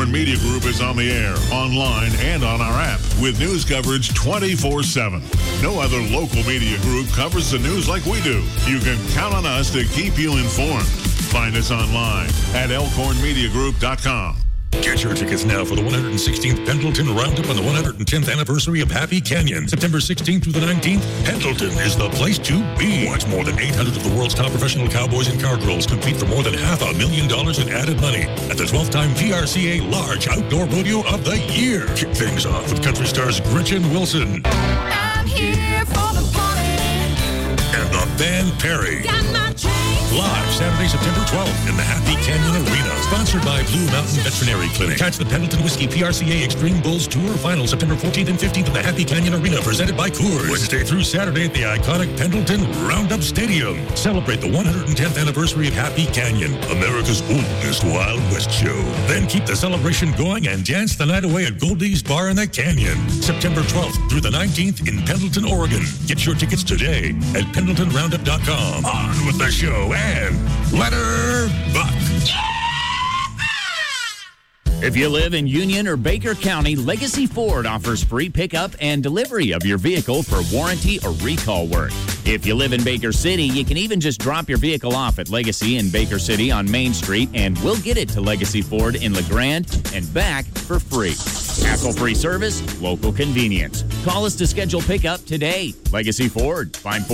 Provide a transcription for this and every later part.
Elkhorn Media Group is on the air, online, and on our app with news coverage 24/7. No other local media group covers the news like we do. You can count on us to keep you informed. Find us online at elkhornmediagroup.com. Get your tickets now for the 116th Pendleton Roundup on the 110th anniversary of Happy Canyon. September 16th through the 19th, Pendleton is the place to be. Watch more than 800 of the world's top professional cowboys and cowgirls compete for more than $500,000 in added money at the 12th-time PRCA Large Outdoor Rodeo of the Year. Kick things off with country stars Gretchen Wilson. I'm here for the party. And the band Perry. Got my chain. Live Saturday, September 12th in the Happy Canyon Arena. Sponsored by Blue Mountain Veterinary Clinic. Catch the Pendleton Whiskey PRCA Extreme Bulls Tour Final September 14th and 15th at the Happy Canyon Arena, presented by Coors. Wednesday through Saturday at the iconic Pendleton Roundup Stadium. Celebrate the 110th anniversary of Happy Canyon, America's oldest Wild West show. Then keep the celebration going and dance the night away at Goldie's Bar in the Canyon. September 12th through the 19th in Pendleton, Oregon. Get your tickets today at PendletonRoundup.com. On with the show and let her buck. If you live in Union or Baker County, Legacy Ford offers free pickup and delivery of your vehicle for warranty or recall work. If you live in Baker City, you can even just drop your vehicle off at Legacy in Baker City on Main Street, and we'll get it to Legacy Ford in LeGrand and back for free. Hassle-free service, local convenience. Call us to schedule pickup today. Legacy Ford,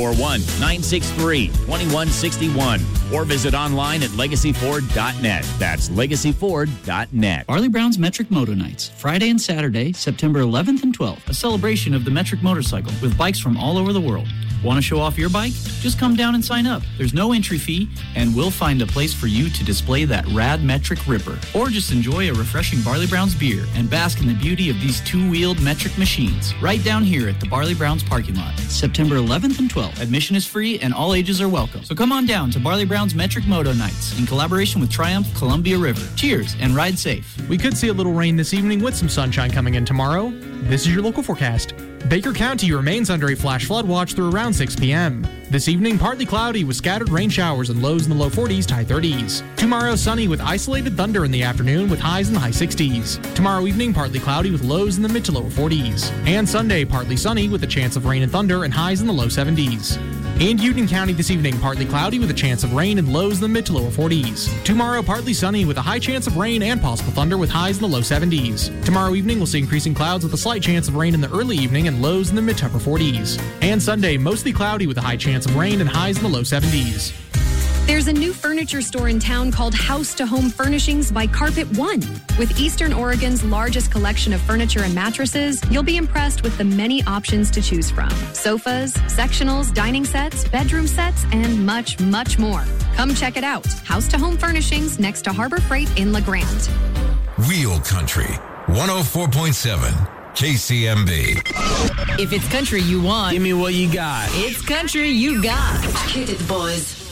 541-963-2161, or visit online at legacyford.net. That's legacyford.net. Barley Brown's Metric Moto Nights, Friday and Saturday, September 11th and 12th. A celebration of the metric motorcycle with bikes from all over the world. Want to show off your bike? Just come down and sign up. There's no entry fee, and we'll find a place for you to display that rad metric ripper. Or just enjoy a refreshing Barley Brown's beer and bask in the beauty of these two-wheeled metric machines right down here at the Barley Brown's parking lot. September 11th and 12th. Admission is free and all ages are welcome. So come on down to Barley Brown's Metric Moto Nights in collaboration with Triumph Columbia River. Cheers and ride safe. We could see a little rain this evening with some sunshine coming in tomorrow. This is your local forecast. Baker County remains under a flash flood watch through around 6 p.m. This evening, partly cloudy with scattered rain showers and lows in the low 40s to high 30s. Tomorrow, sunny with isolated thunder in the afternoon with highs in the high 60s. Tomorrow evening, partly cloudy with lows in the mid to lower 40s. And Sunday, partly sunny with a chance of rain and thunder and highs in the low 70s. And Union County this evening, partly cloudy with a chance of rain and lows in the mid to lower 40s. Tomorrow, partly sunny with a high chance of rain and possible thunder with highs in the low 70s. Tomorrow evening, we'll see increasing clouds with a slight chance of rain in the early evening and lows in the mid to upper 40s. And Sunday, mostly cloudy with a high chance of rain and highs in the low 70s. There's a new furniture store in town called House to Home Furnishings by Carpet One. With Eastern Oregon's largest collection of furniture and mattresses, you'll be impressed with the many options to choose from. Sofas, sectionals, dining sets, bedroom sets, and much, much more. Come check it out. House to Home Furnishings next to Harbor Freight in LeGrand. Real Country, 104.7. KCMB. If it's country you want, give me what you got. It's country you got. Hit it, boys.